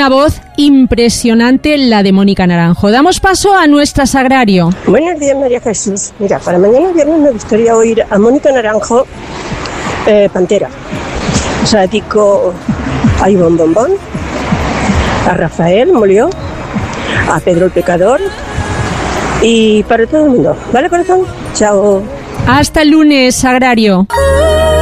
una voz impresionante, la de Mónica Naranjo. Damos paso a nuestra Sagrario. Buenos días, María Jesús. Mira, para mañana viernes me gustaría oír a Mónica Naranjo, Pantera. O sea, dedico a Ivonne Bombón, a Rafael Molió, a Pedro el Pecador y para todo el mundo. ¿Vale, corazón? Chao. Hasta el lunes, Sagrario.